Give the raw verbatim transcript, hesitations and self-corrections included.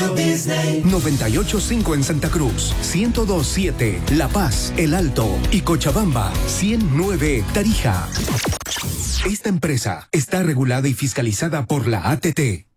Walt Disney. noventa y ocho punto cinco en Santa Cruz, ciento dos punto siete La Paz, El Alto y Cochabamba, ciento nueve Tarija. Esta empresa está regulada y fiscalizada por la A T T.